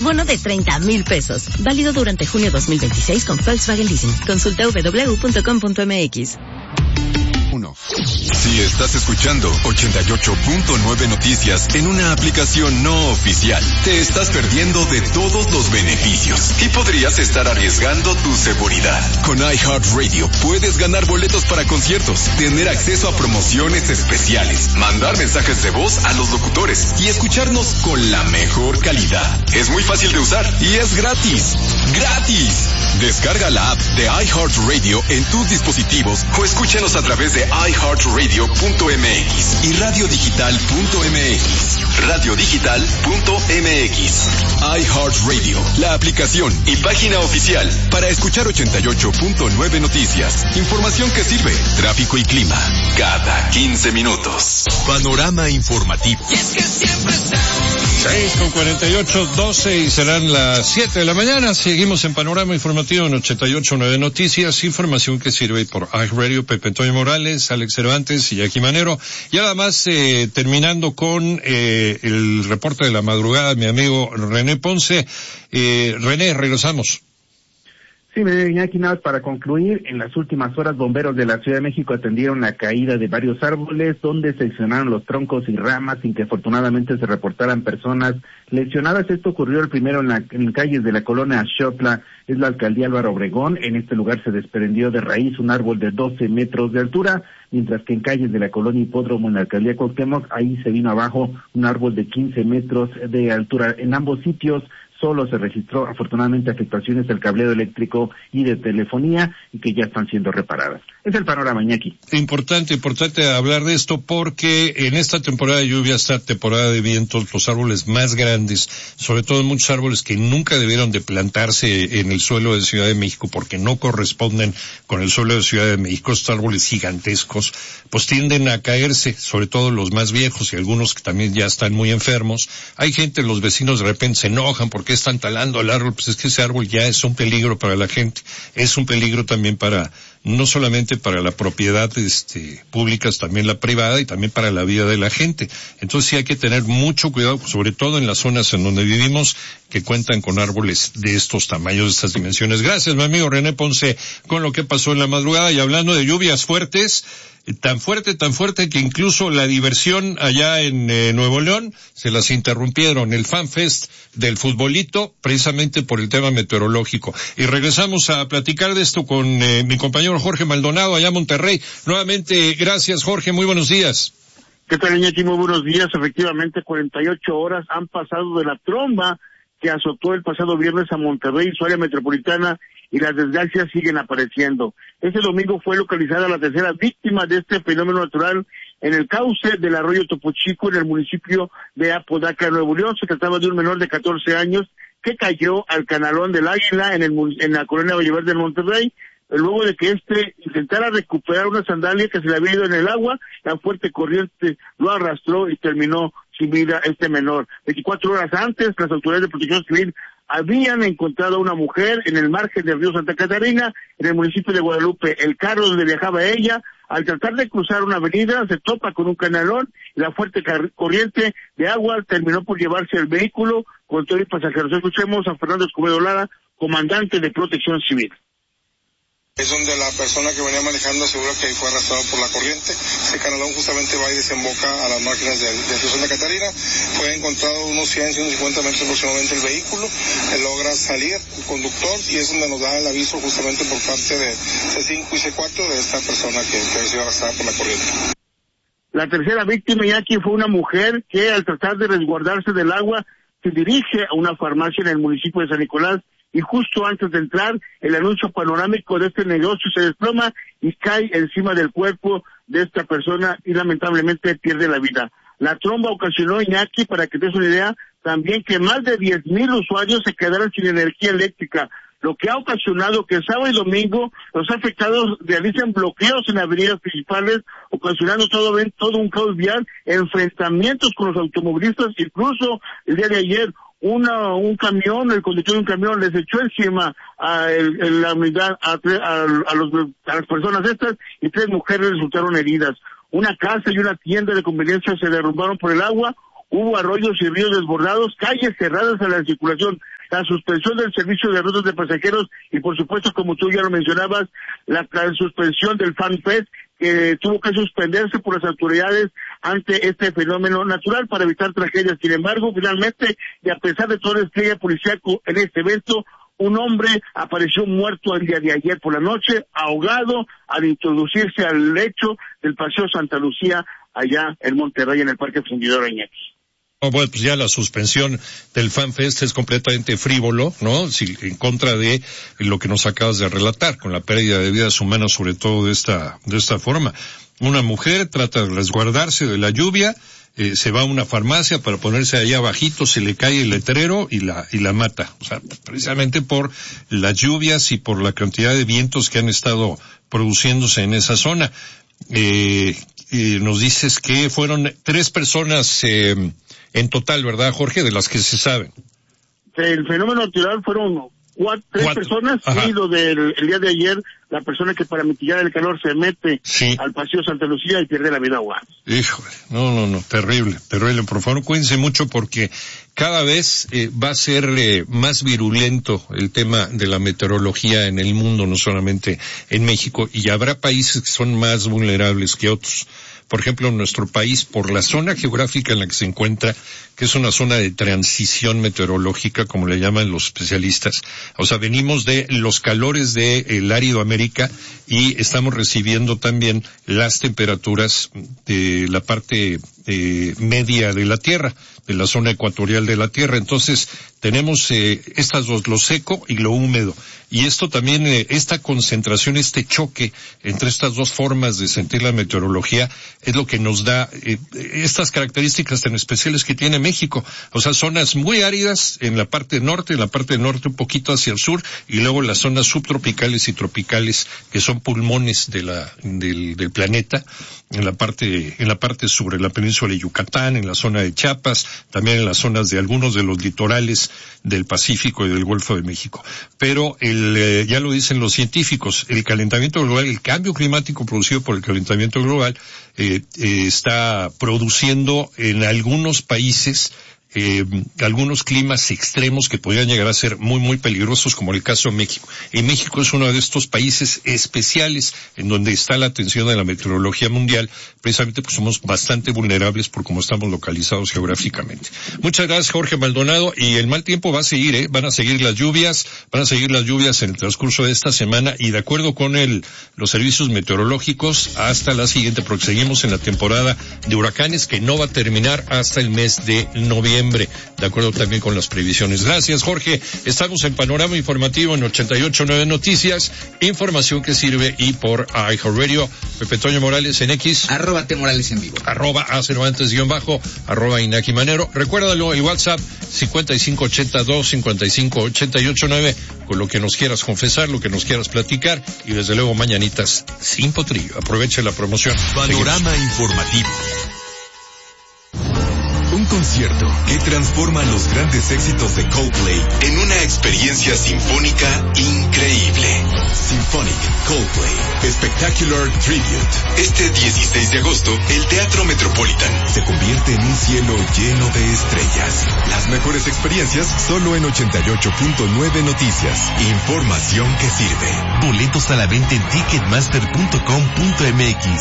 bono de 30,000 pesos. Válido durante junio 2026 con Volkswagen Leasing. Consulta www.com.mx. Si estás escuchando 88.9 Noticias en una aplicación no oficial, te estás perdiendo de todos los beneficios y podrías estar arriesgando tu seguridad. Con iHeartRadio puedes ganar boletos para conciertos, tener acceso a promociones especiales, mandar mensajes de voz a los locutores y escucharnos con la mejor calidad. Es muy fácil de usar y es gratis. ¡Gratis! Descarga la app de iHeartRadio en tus dispositivos o escúchanos a través de iHeartRadio.mx y radiodigital.mx. Radiodigital.mx. iHeartRadio, la aplicación y página oficial para escuchar 88.9 Noticias. Información que sirve, tráfico y clima, cada 15 minutos. Panorama informativo. Y es que siempre estamos 6:48, 12 y serán las 7 de la mañana. Seguimos en Panorama Informativo en 88.9 Noticias. Información que sirve por iHeartRadio. Pepe Antonio Morales, Alex Cervantes y Jackie Manero. Y además, terminando con el reporte de la madrugada, mi amigo René Ponce. René, regresamos. Sí, Iñaki, nada más para concluir, en las últimas horas bomberos de la Ciudad de México atendieron la caída de varios árboles donde seccionaron los troncos y ramas sin que afortunadamente se reportaran personas lesionadas. Esto ocurrió el primero en calles de la colonia Xotla, es la alcaldía Álvaro Obregón. En este lugar se desprendió de raíz un árbol de 12 metros de altura, mientras que en calles de la colonia Hipódromo en la alcaldía Cuauhtémoc, ahí se vino abajo un árbol de 15 metros de altura. En ambos sitios solo se registró afortunadamente afectaciones del cableado eléctrico y de telefonía y que ya están siendo reparadas. Es el panorama, Iñaki. Importante hablar de esto porque en esta temporada de lluvia, esta temporada de vientos, los árboles más grandes, sobre todo muchos árboles que nunca debieron de plantarse en el suelo de Ciudad de México porque no corresponden con el suelo de Ciudad de México, estos árboles gigantescos, pues tienden a caerse, sobre todo los más viejos y algunos que también ya están muy enfermos. Hay gente, los vecinos de repente se enojan porque están talando el árbol, pues es que ese árbol ya es un peligro para la gente, es un peligro también para, no solamente para la propiedad pública, también la privada y también para la vida de la gente. Entonces sí hay que tener mucho cuidado, sobre todo en las zonas en donde vivimos, que cuentan con árboles de estos tamaños, de estas dimensiones. Gracias, mi amigo René Ponce, con lo que pasó en la madrugada. Y hablando de lluvias fuertes, tan fuerte que incluso la diversión allá en Nuevo León se las interrumpieron, el Fan Fest del futbolito, precisamente por el tema meteorológico. Y regresamos a platicar de esto con mi compañero Jorge Maldonado allá en Monterrey. Nuevamente, gracias Jorge, muy buenos días. ¿Qué tal, Iñaki? Muy buenos días. Efectivamente, 48 horas han pasado de la tromba que azotó el pasado viernes a Monterrey y su área metropolitana, y las desgracias siguen apareciendo. Este domingo fue localizada la tercera víctima de este fenómeno natural en el cauce del arroyo Topo Chico en el municipio de Apodaca, Nuevo León. Se trataba de un menor de 14 años que cayó al canalón del Águila en la colonia Valleverde de Monterrey, luego de que intentara recuperar una sandalia que se le había ido en el agua. La fuerte corriente lo arrastró y terminó sin vida este menor. 24 horas antes, las autoridades de Protección Civil habían encontrado a una mujer en el margen del río Santa Catarina, en el municipio de Guadalupe. El carro donde viajaba ella, al tratar de cruzar una avenida, se topa con un canalón y la fuerte corriente de agua terminó por llevarse el vehículo con todo y pasajeros. Escuchemos a Fernando Escobedo Lara, comandante de Protección Civil. Es donde la persona que venía manejando asegura que fue arrastrado por la corriente. Ese canalón justamente va y desemboca a las márgenes del río Santa Catarina. Fue encontrado unos 100, 150 metros aproximadamente el vehículo. Logra salir el conductor y es donde nos da el aviso justamente por parte de C5 y C4 de esta persona que ha sido arrastrada por la corriente. La tercera víctima, Iñaki, fue una mujer que al tratar de resguardarse del agua se dirige a una farmacia en el municipio de San Nicolás, y justo antes de entrar, el anuncio panorámico de este negocio se desploma y cae encima del cuerpo de esta persona y lamentablemente pierde la vida. La tromba ocasionó, Iñaki, para que te des una idea, también que más de 10,000 usuarios se quedaron sin energía eléctrica, lo que ha ocasionado que sábado y domingo los afectados realicen bloqueos en avenidas principales, ocasionando todo un caos vial, enfrentamientos con los automovilistas. Incluso el día de ayer un camión, el conductor de un camión les echó encima a la unidad, a las personas estas, y 3 mujeres resultaron heridas. Una casa y una tienda de conveniencia se derrumbaron por el agua. hubo arroyos y ríos desbordados, calles cerradas a la circulación, la suspensión del servicio de rutas de pasajeros y por supuesto, como tú ya lo mencionabas, la suspensión del Fan Fest, que tuvo que suspenderse por las autoridades ante este fenómeno natural para evitar tragedias. Sin embargo, finalmente, y a pesar de todo el despliegue policíaco en este evento, un hombre apareció muerto el día de ayer por la noche, ahogado al introducirse al lecho del Paseo Santa Lucía, allá en Monterrey, en el Parque Fundidora Iñaki. Oh, bueno, pues ya la suspensión del Fan Fest es completamente frívolo, ¿no? Si, en contra de lo que nos acabas de relatar, con la pérdida de vidas humanas, sobre todo de esta forma. Una mujer trata de resguardarse de la lluvia, se va a una farmacia para ponerse allá abajito, se le cae el letrero y la mata. O sea, precisamente por las lluvias y por la cantidad de vientos que han estado produciéndose en esa zona. Nos dices que fueron 3 personas en total, ¿verdad, Jorge? De las que se saben. El fenómeno natural fueron 3 personas, y lo del el día de ayer, la persona que para mitigar el calor se mete al Paseo Santa Lucía y pierde la vida ahogada. Híjole, no, terrible. Por favor, cuídense mucho porque cada vez va a ser más virulento el tema de la meteorología en el mundo, no solamente en México, y habrá países que son más vulnerables que otros. Por ejemplo, en nuestro país, por la zona geográfica en la que se encuentra, que es una zona de transición meteorológica, como le llaman los especialistas. O sea, venimos de los calores del árido América y estamos recibiendo también las temperaturas de la parte media de la Tierra, de la zona ecuatorial de la Tierra. Entonces, tenemos estas dos, lo seco y lo húmedo. Y esto también, esta concentración, este choque entre estas dos formas de sentir la meteorología es lo que nos da estas características tan especiales que tiene México. O sea, zonas muy áridas en la parte norte un poquito hacia el sur, y luego las zonas subtropicales y tropicales que son pulmones del planeta, en la parte sur, en la península de Yucatán, en la zona de Chiapas, también en las zonas de algunos de los litorales del Pacífico y del Golfo de México. Pero ya lo dicen los científicos, el calentamiento global, el cambio climático producido por el calentamiento global, está produciendo en algunos países algunos climas extremos que podrían llegar a ser muy, muy peligrosos, como el caso de México. Y México es uno de estos países especiales en donde está la atención de la meteorología mundial, precisamente porque somos bastante vulnerables por cómo estamos localizados geográficamente. Muchas gracias, Jorge Maldonado, y el mal tiempo va a seguir, van a seguir las lluvias en el transcurso de esta semana, y de acuerdo con los servicios meteorológicos, hasta la siguiente, porque seguimos en la temporada de huracanes que no va a terminar hasta el mes de noviembre, de acuerdo también con las previsiones. Gracias, Jorge. Estamos en Panorama Informativo en 88.9 Noticias, información que sirve, y por iHeartRadio. Pepe Toño Morales en X. @T_Morales en vivo. @AC90_, @Inaki Manero. Recuérdalo, el WhatsApp 5582-5588-9, con lo que nos quieras confesar, lo que nos quieras platicar, y desde luego mañanitas sin potrillo. Aproveche la promoción. Panorama Informativo. Un concierto que transforma los grandes éxitos de Coldplay en una experiencia sinfónica increíble. Symphonic Coldplay Spectacular Tribute. Este 16 de agosto, el Teatro Metropolitan se convierte en un cielo lleno de estrellas. Las mejores experiencias solo en 88.9 Noticias. Información que sirve. Boletos a la venta en ticketmaster.com.mx.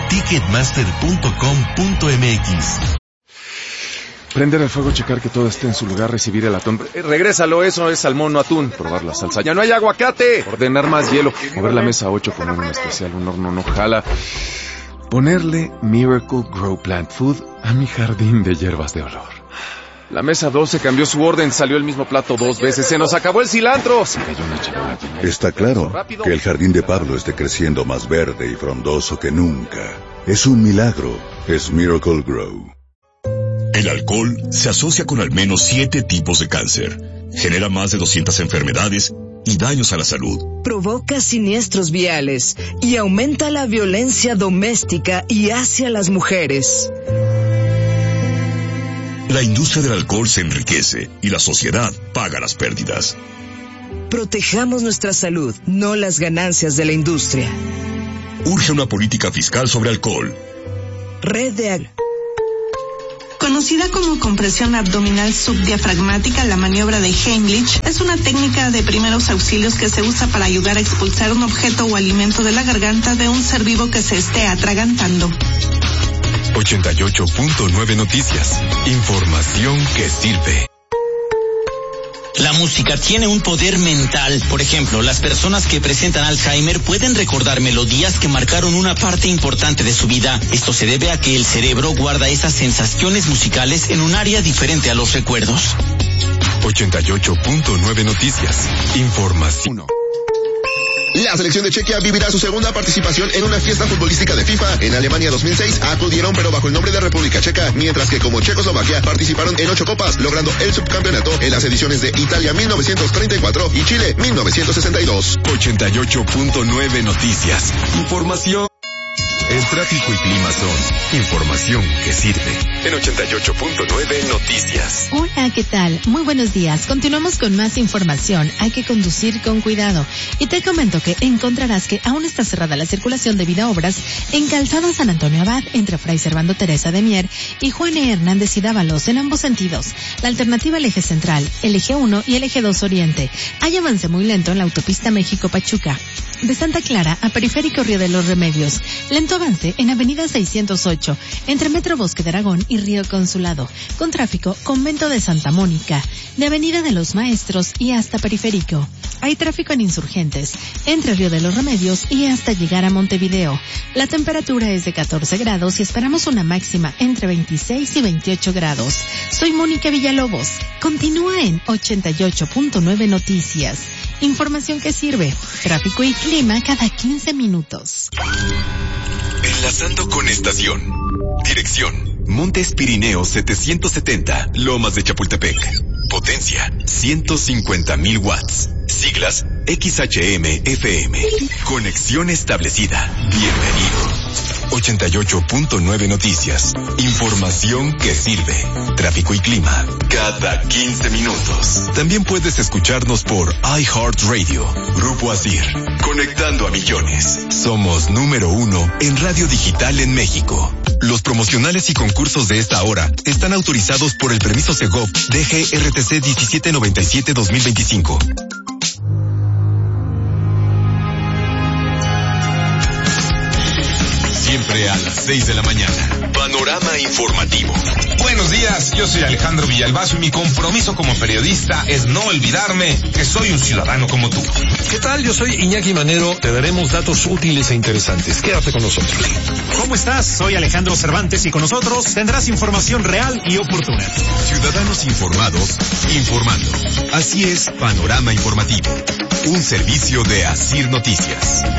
Ticketmaster.com.mx. Prender el fuego, checar que todo esté en su lugar, recibir el atún. Regrésalo, eso es salmón, no atún. Probar la salsa. ¡Ya no hay aguacate! Ordenar más hielo. Mover la mesa 8, poner un especial, un horno no jala. Ponerle Miracle Grow Plant Food a mi jardín de hierbas de olor. La mesa 12 cambió su orden, salió el mismo plato 2 veces. ¡Se nos acabó el cilantro! Se cayó una charola. Está claro que el jardín de Pablo esté creciendo más verde y frondoso que nunca. Es un milagro. Es Miracle Grow. El alcohol se asocia con al menos 7 tipos de cáncer. Genera más de 200 enfermedades y daños a la salud. Provoca siniestros viales y aumenta la violencia doméstica y hacia las mujeres. La industria del alcohol se enriquece y la sociedad paga las pérdidas. Protejamos nuestra salud, no las ganancias de la industria. Urge una política fiscal sobre alcohol. Red de Conocida como compresión abdominal subdiafragmática, la maniobra de Heimlich es una técnica de primeros auxilios que se usa para ayudar a expulsar un objeto o alimento de la garganta de un ser vivo que se esté atragantando. 88.9 Noticias. Información que sirve. La música tiene un poder mental. Por ejemplo, las personas que presentan Alzheimer pueden recordar melodías que marcaron una parte importante de su vida. Esto se debe a que el cerebro guarda esas sensaciones musicales en un área diferente a los recuerdos. 88.9 Noticias. Información. La selección de Chequia vivirá su segunda participación en una fiesta futbolística de FIFA. En Alemania 2006 acudieron pero bajo el nombre de República Checa, mientras que como Checoslovaquia participaron en 8 copas, logrando el subcampeonato en las ediciones de Italia 1934 y Chile 1962. 88.9 Noticias. Información. El tráfico y clima son información que sirve. En 88.9 Noticias. Hola, ¿qué tal? Muy buenos días. Continuamos con más información. Hay que conducir con cuidado. Y te comento que encontrarás que aún está cerrada la circulación debido a obras en Calzada San Antonio Abad, entre Fray Servando Teresa de Mier y Juan E. Hernández y Dávalos, en ambos sentidos. La alternativa al eje central, el eje 1 y el eje 2 Oriente. Hay avance muy lento en la autopista México-Pachuca. De Santa Clara a Periférico Río de los Remedios. Lento avance en Avenida 608, entre Metro Bosque de Aragón y Río Consulado. Con tráfico, Convento de Santa Mónica, de Avenida de los Maestros y hasta Periférico. Hay tráfico en Insurgentes, entre Río de los Remedios y hasta llegar a Montevideo. La temperatura es de 14 grados y esperamos una máxima entre 26 y 28 grados. Soy Mónica Villalobos. Continúa en 88.9 Noticias. Información que sirve. Tráfico y clima cada 15 minutos. Enlazando con estación. Dirección: Montes Pirineos 770, Lomas de Chapultepec. Potencia: 150,000 watts. Siglas: XHM-FM. Conexión establecida. Bienvenido. 88.9 Noticias. Información que sirve. Tráfico y clima cada 15 minutos. También puedes escucharnos por iHeartRadio. Grupo Asir. Conectando a millones. Somos número 1 en radio digital en México. Los promocionales y concursos de esta hora están autorizados por el permiso Segov DGRTC 1797-2025. Siempre a las 6 de la mañana. Panorama informativo. Buenos días, yo soy Alejandro Villalbazo y mi compromiso como periodista es no olvidarme que soy un ciudadano como tú. ¿Qué tal? Yo soy Iñaki Manero. Te daremos datos útiles e interesantes. Quédate con nosotros. ¿Cómo estás? Soy Alejandro Cervantes y con nosotros tendrás información real y oportuna. Ciudadanos informados, informando. Así es, Panorama Informativo. Un servicio de Asir Noticias.